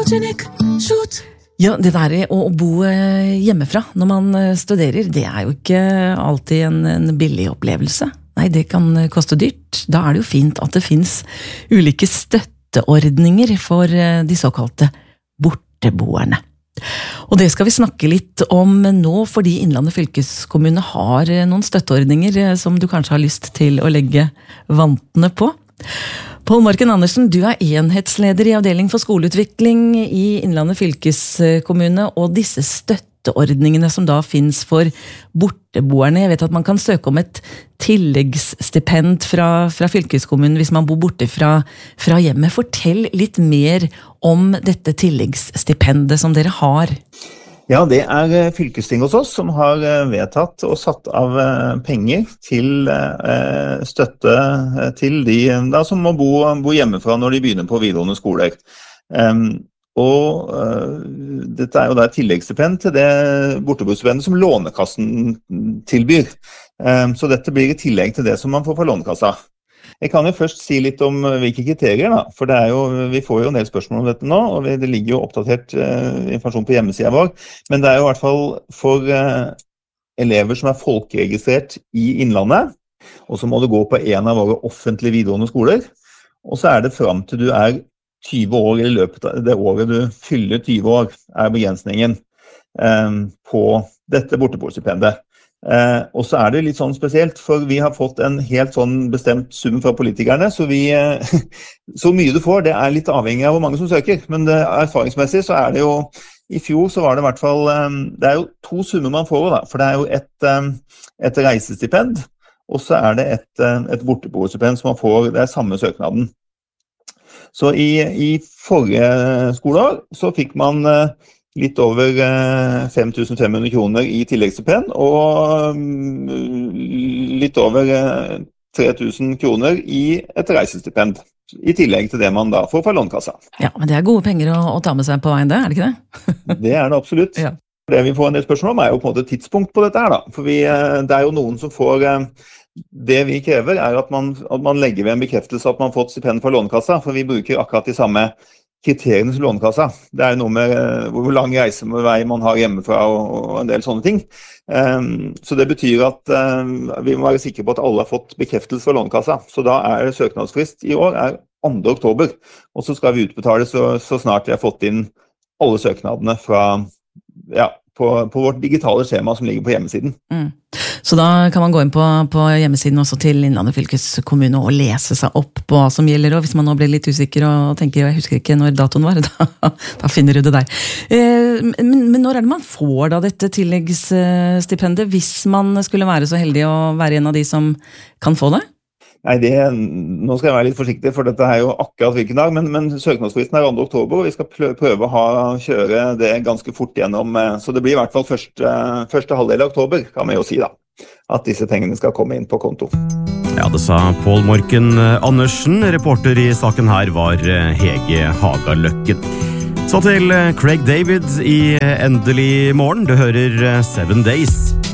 Photogenic, shoot! Ja, det der å bo hjemmefra når man studerer, det jo ikke alltid en billig opplevelse. Nei, det kan koste dyrt. Da det jo fint at det finnes ulike støtteordninger for de såkalte borteboerne. Og det skal vi snakke litt om nå, fordi Innlandet fylkeskommune har noen støtteordninger som du kanskje har lyst til å legge vantene på. Pål Marken Andersen, du enhetsleder i avdeling for skoleutvikling i Innlandet fylkeskommune, og disse støtteordningene som da finnes for borteboerne. Jeg vet at man kan søke om et tilleggsstipend fra fylkeskommunen hvis man bor borte fra hjemmet. Fortell litt mer om dette tilleggsstipendet som dere har. Ja, det fylkesting hos oss som har vedtatt og satt av penger til støtte til de da, som må bo hjemmefra når de begynner på videregående skoler. Dette jo da et tilleggsstipend til det borteboerstipendet som Lånekassen tilbyr. Så dette blir i tillegg til det som man får fra Lånekassa. Jeg kan jo først si litt om hvilke kriterier, da, for vi får jo en del spørsmål om dette nå, og det ligger jo oppdatert informasjon på hjemmesiden vår, men det jo i hvert fall for elever som folkeregistrert i Innlandet, og så må du gå på en av våre offentlige videregående skoler, og så det frem til du 20 år, i løpet av det året du fyller 20 år, begrensningen på dette borteboerstipendet. Og så det litt sånn spesielt, for vi har fått en helt sånn bestemt sum fra politikerne, så så mye du får, det litt avhengig av hvor mange som søker, men erfaringsmessig så det jo, i fjor så var det i hvert fall, det jo 2 summer man får da, for det jo et reisestipend, og så det et borteboerstipend som man får, det samme søknaden. Så i forrige skoleår så fikk man litt over 5.500 kroner i tilleggsstipend, og litt over 3.000 kroner i et reisestipend, i tillegg til det man da får fra Lånekassa. Ja, men det gode penger å ta med seg på veien, det ikke det? Det det absolutt. Ja. Det vi får en del spørsmål om jo på en måte tidspunkt på dette her da, for det jo noen som får... Det vi krever at man legger ved en bekreftelse at man har fått stipend fra Lånekassa, for vi bruker akkurat de samme kriteriene som Lånekassa. Det noe med hvor lang reisevei man har hjemmefra og en del sånne ting. Så det betyr at vi må være sikre på at alle har fått bekreftelse fra Lånekassa. Så da det søknadsfrist i år 2. oktober, og så skal vi utbetale så snart vi har fått inn alle søknadene fra, på vårt digitale skjema som ligger på hjemmesiden. Så da kan man gå inn på hjemmesiden også til Innlandet fylkeskommune og lese seg opp på hva som gjelder, og hvis man nå blir litt usikker og tenker, jeg husker ikke når datoen var, da finner du det der. Men når det man får da dette tilleggsstipendet, hvis man skulle være så heldig å være en av de som kan få det? Nei, nå skal jeg være litt forsiktig, for dette jo akkurat hvilken dag, men søknadsfristen 2. oktober, og vi skal prøve å kjøre det ganske fort gjennom, så det blir i hvert fall første halvdel av oktober, kan vi jo si da, at disse pengene skal komme inn på konto. Ja, det sa Pål Marken Andersen. Reporter i saken her var Hege Hagaløkken. Så til Craig David i Endelig morgen. Du hører 7 Days.